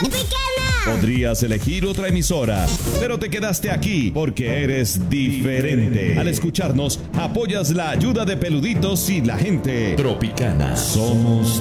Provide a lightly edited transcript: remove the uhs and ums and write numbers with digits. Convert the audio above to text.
Podrías elegir otra emisora, pero te quedaste aquí porque eres diferente. Al escucharnos, apoyas la ayuda de Peluditos y la gente Tropicana. Somos